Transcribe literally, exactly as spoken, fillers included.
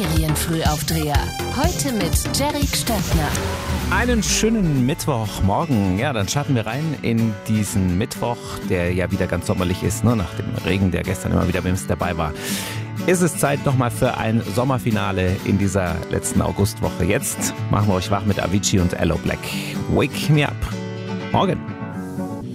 Ferienfrühaufdreher. Heute mit Jerry Stöckner. Einen schönen Mittwochmorgen. Ja, dann starten wir rein in diesen Mittwoch, der ja wieder ganz sommerlich ist, ne? Nach dem Regen, der gestern immer wieder bei uns dabei war. Ist es Zeit nochmal für ein Sommerfinale in dieser letzten Augustwoche. Jetzt machen wir euch wach mit Avicii und Aloe Blacc. Wake me up. Morgen.